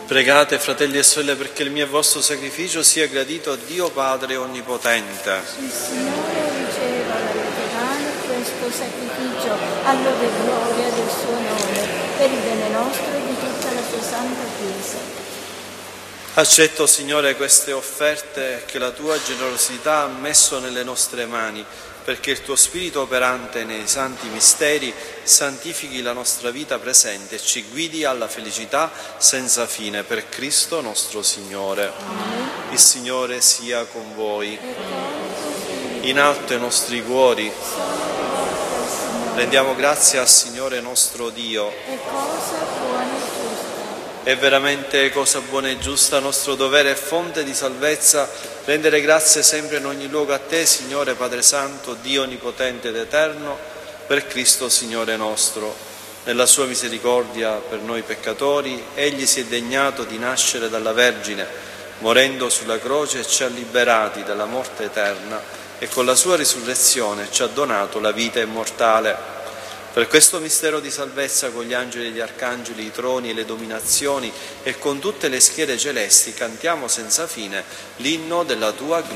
Pregate, fratelli e sorelle, perché il mio e vostro sacrificio sia gradito a Dio Padre Onnipotente. Il Signore riceva dalle tue mani questo sacrificio all'onore e gloria del suo nome, per il bene nostro e di tutta la sua santa Chiesa. Accetto, Signore, queste offerte che la tua generosità ha messo nelle nostre mani, perché il tuo Spirito operante nei santi misteri santifichi la nostra vita presente e ci guidi alla felicità senza fine, per Cristo nostro Signore. Amen. Il Signore sia con voi. In alto i nostri cuori. Rendiamo grazie al Signore nostro Dio. È cosa buona e giusta. È veramente cosa buona e giusta, nostro dovere e fonte di salvezza, rendere grazie sempre in ogni luogo a Te, Signore Padre Santo, Dio Onnipotente ed Eterno, per Cristo Signore nostro. Nella sua misericordia per noi peccatori, Egli si è degnato di nascere dalla Vergine, morendo sulla croce ci ha liberati dalla morte eterna e con la sua risurrezione ci ha donato la vita immortale. Per questo mistero di salvezza, con gli angeli e gli arcangeli, i troni e le dominazioni e con tutte le schiere celesti cantiamo senza fine l'inno della tua gloria.